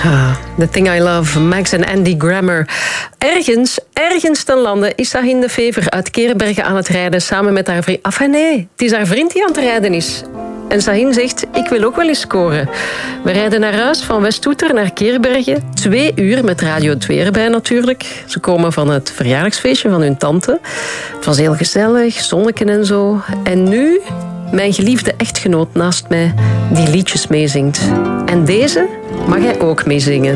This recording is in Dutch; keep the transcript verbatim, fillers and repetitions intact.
Ah, The Thing I Love, Max en Andy Grammer. Ergens, ergens ten lande is Sahin de Fever uit Keerbergen aan het rijden samen met haar vriend. Enfin nee, het is haar vriend die aan het rijden is. En Sahin zegt, ik wil ook wel eens scoren. We rijden naar huis van Westhoeter naar Keerbergen. Twee uur met Radio twee erbij natuurlijk. Ze komen van het verjaardagsfeestje van hun tante. Het was heel gezellig, zonneken en zo. En nu mijn geliefde echtgenoot naast mij die liedjes meezingt. En deze mag hij ook meezingen.